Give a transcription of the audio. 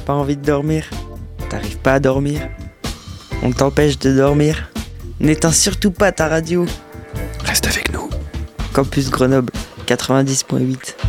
pas envie de dormir? T'arrives pas à dormir? On t'empêche de dormir? N'éteins surtout pas ta radio. Reste avec nous. Campus Grenoble 90.8.